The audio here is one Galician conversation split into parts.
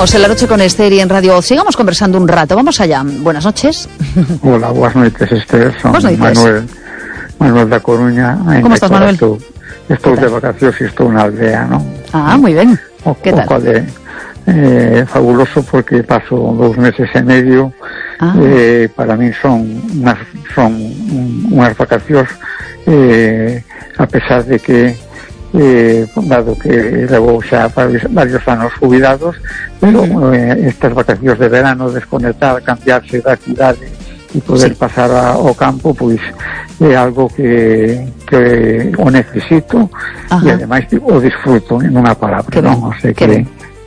Seguimos en La Noche con Esther y en Radio Oz. Sigamos conversando un rato. Vamos allá. Buenas noches. Hola, buenas noches, Esther. Son Manuel da Coruña. ¿Cómo estás, Manuel? Estou de vacacións e estou na aldea, non? Ah, moi ben. Que tal? Fabuloso porque paso 2 meses e medio. Para min son unhas vacacións, a pesar de que dado que levo xa varios anos jubilados, pero estas vacacións de verano, desconectar, cambiarse da cidade e poder pasar ao campo, pois é algo que o necesito e ademais o disfruto en unha palabra, non? O sea que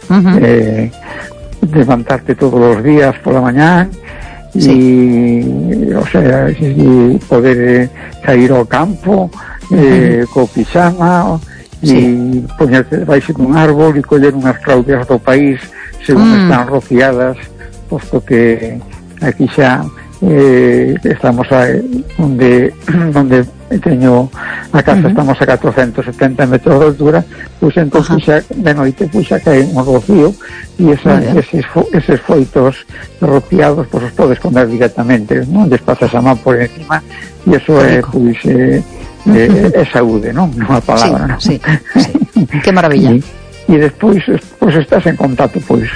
levantarte todos os días pola mañán e, o sea, poder sair ao campo co pixama e poñerte debaixo dun árbol e coller unhas claudias do país según están rociadas, posto que aquí xa estamos onde teño a casa, estamos a 470 metros de altura, pois entón xa de noite xa cae un rocío e eses foitos rociados pois os podes comer directamente, non lles pasas a man por encima e eso é pois é saúde, non? Nunha palabra, non? Sí. Que maravilla. E despois pois estás en contacto pois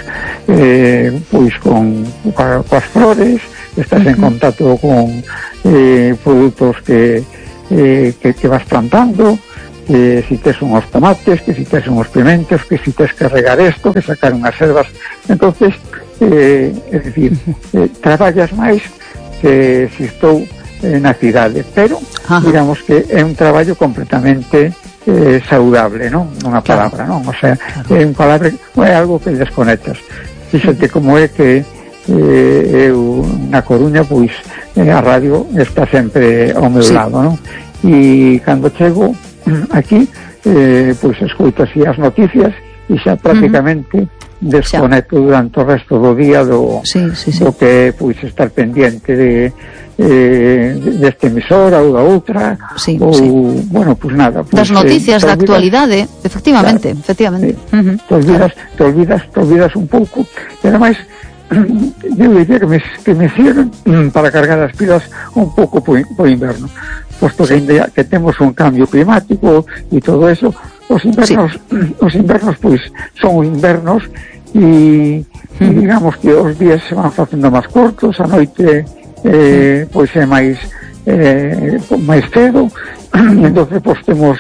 coas flores, estás en contacto con produtos que vas plantando, que si tes unhos tomates, que si tes unhos pimentos, que si tes que regar esto, que sacar unhas ervas. Entonces, é dicir, traballas máis que si estou na cidade, pero digamos que é un traballo completamente saudable, non? Unha palabra, non? O sea, é un palabra, é algo que desconectas. Fíxate como é que eu na Coruña, pois a radio está sempre ao meu lado, non? E cando chego aquí, pois escoito así as noticias e xa prácticamente desconecto durante o resto do día do que pois estar pendiente desta emisora ou da outra bueno, pois nada, pois, das noticias da actualidade, efectivamente. Te olvidas un pouco e ademais eu diría que me sirven para cargar as pilas un pouco po inverno, posto que temos un cambio climático e todo eso. Os invernos pois son invernos e digamos que os días se van facendo máis cortos, a noite pois é máis cedo, entonces pois temos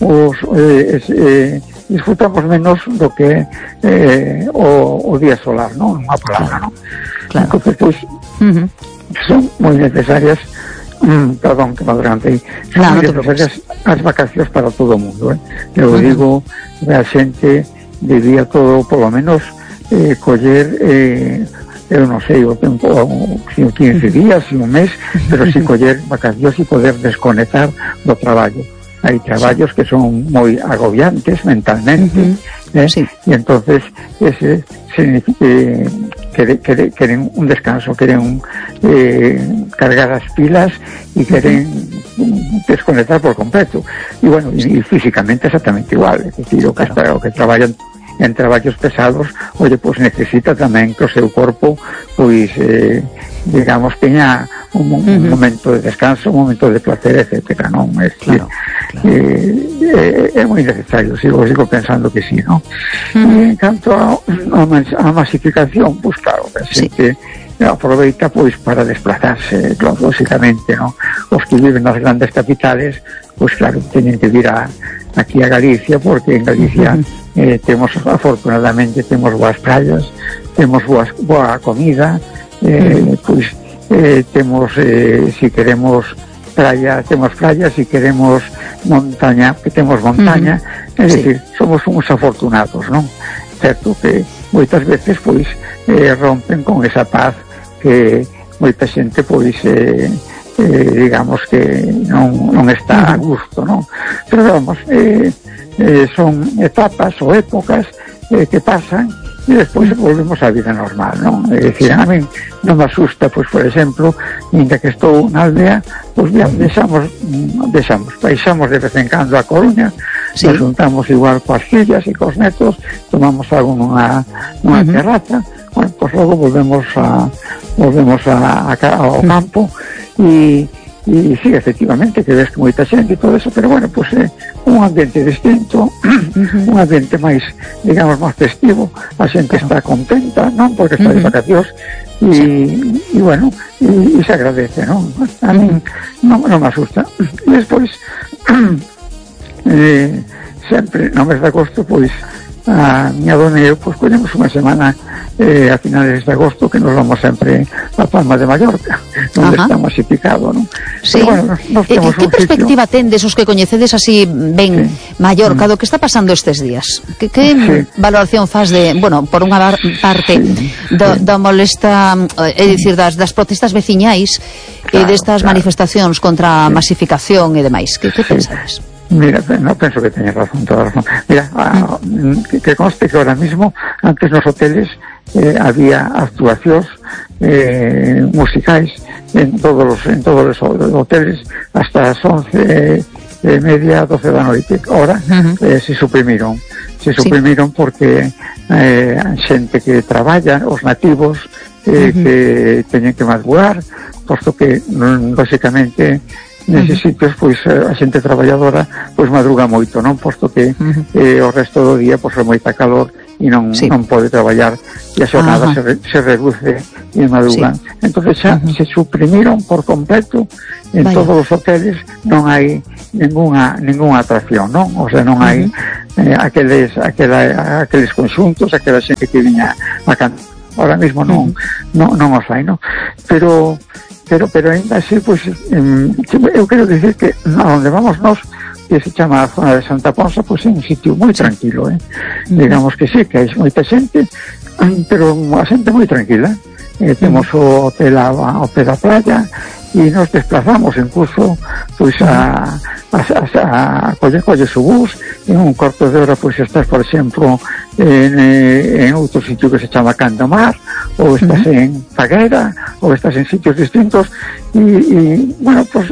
disfrutamos menos do que o día solar, non? Unha palabra, non? Entonces pois son moi necesarias, perdón que me adelantei, son moi necesarias as vacacións para todo o mundo, eu digo, a xente debía todo, polo menos coller eu non sei o tempo, 15 días, un mes, pero si coller vacacións e poder desconectar do traballo. Hai traballos que son moi agobiantes mentalmente, e entonces queren un descanso, queren cargar as pilas e queren desconectar por completo. E bueno, e físicamente exactamente igual, é dicir, o que traballan en traballos pesados, oye, pois necesita tamén que o seu corpo pois digamos teña un momento de descanso, un momento de placer, etcétera, non? É moi necesario, sigo pensando que sí, non? En canto a masificación, pois claro, a xente aproveita pois para desplazarse, lógicamente, non? Os que viven nas grandes capitales, pois claro, teñen que vir aquí a Galicia, porque en Galicia temos, afortunadamente, temos boas praias, temos boa comida, pois temos, si queremos praia, temos praias, si queremos montaña, que temos montaña, é dicir, somos uns afortunados, non? Certo que moitas veces pois rompen con esa paz que moita xente pois digamos que non está a gusto, non? Pero vamos, son etapas ou épocas que pasan e despois volvemos á vida normal, non? É dicir, a mí non me asusta, pois, por exemplo, ainda que estou na aldea, pois, deixamos, baixamos de vez en cando a Coruña, nos juntamos igual coas fillas e cos netos, tomamos algo nunha terraza, bueno, pues logo volvemos ao campo e sí, efectivamente, que ves que moita xente e todo eso, pero bueno, pues un ambiente distinto, un ambiente máis, digamos, máis festivo, a xente está contenta, non? Porque está de vacacións e bueno, e se agradece, non? A mí non me asusta. E despois sempre no mes de agosto, pois a miña dona e eu, pois collemos unha semana a finales de agosto, que nos vamos sempre a Palma de Mallorca, onde está masificado, non? Sí. Pero bueno, nos temos que perspectiva tendes os que coñecedes así ben Mallorca do que está pasando estes días? Que valoración faz de, bueno, por unha parte da molesta, é dicir, das protestas veciñais e destas manifestacións contra a masificación e demais? Que pensades? Mira, no penso que teña razón, toda razón. Mira, que conste que ahora mismo, antes nos hoteles había actuacións musicais en todos os hoteles hasta as 11:30, 12 da noite. Ahora se suprimiron porque xente que traballa, os nativos que teñen que madrugar, posto que lógicamente neses sitios, pois a xente traballadora pois madruga moito, non? Posto que o resto do día pois é moita calor e non pode traballar e a xornada se reduce e madrugan. Entonces xa se suprimiron por completo en todos os hoteles, non hai ninguna atracción, non? O sea, non hai aqueles conxuntos, aquela xente que viña a cantar. Ahora mismo non os hai, non? Pero ainda así, pois eu quero dicir que onde vamos nós, que se chama a zona de Santa Ponsa, pois é un sitio moi tranquilo, digamos que sí, que hai moita xente, pero a xente moi tranquila. Temos o hotel ao pé da playa e nos desplazamos incluso pois a colles o bus, en un corto de hora pois estás, por exemplo, en outro sitio que se chama Candomar, ou estás en Faguera, ou estás en sitios distintos e bueno, pois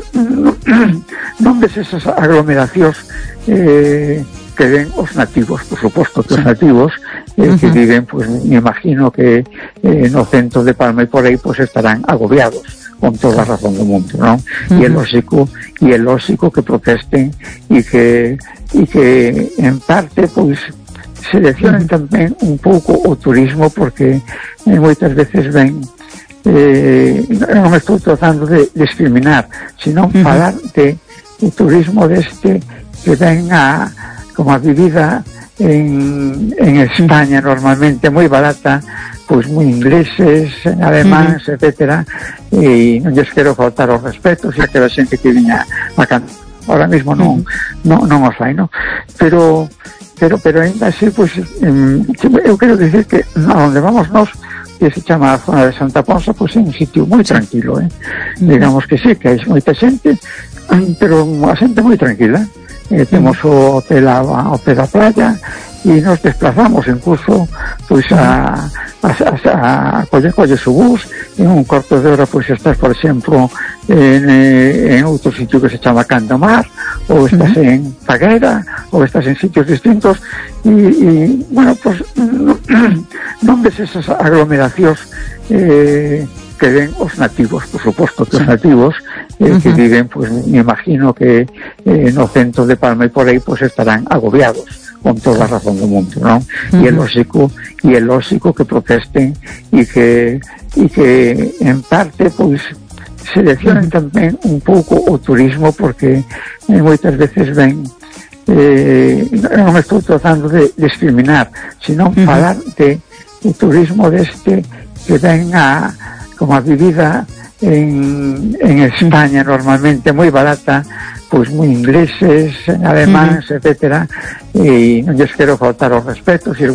non ves esas aglomeracións que ven os nativos. Por suposto que os nativos que viven, pois me imagino que no centro de Palma e por aí pois estarán agobiados con toda a razón do mundo, non? E é lógico que protesten e que en parte pois seleccionen tamén un pouco o turismo, porque moitas veces ven non me estou tratando de discriminar, sino falar de o turismo deste que ven como a vivida en España normalmente moi barata, pois moi ingleses, alemáns, etcétera, e non lles quero faltar os respetos e aquela xente que viña a cantar. Ahora mismo non os hai, non? Pero ainda así, pois eu quero dicir que onde vamos nós, que se chama a zona de Santa Ponsa, pois é un sitio moi tranquilo, digamos que sí, que hai moita xente, pero a xente moi tranquila. Temos o hotel ao pé da playa e nos desplazamos incluso pois a colles o bus, en un corto de hora pois estás, por exemplo, en outro sitio que se chama Candomar, ou estás en Faguera, ou estás en sitios distintos e bueno, pois non ves esas aglomeracións que ven os nativos. Por suposto que os nativos que viven, pois me imagino que no centro de Palma e por aí pois estarán agobiados con toda a razón do mundo, non? E é lógico que protesten e que en parte pois seleccionen tamén un pouco o turismo, porque moitas veces ven non me estou tratando de discriminar, sino falar de o turismo deste que ven como a vivida en España normalmente moi barata, pois moi ingleses, alemáns, etcétera, e non lles quero faltar os respetos e